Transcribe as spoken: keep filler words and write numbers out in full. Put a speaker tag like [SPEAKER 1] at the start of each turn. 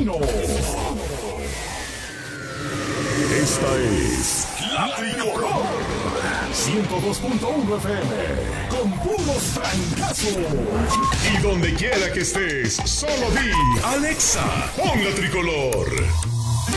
[SPEAKER 1] Matutino. Esta es La Tricolor ciento dos punto uno F M con puros trancazos. Y donde quiera que estés, solo di Alexa, pon La Tricolor.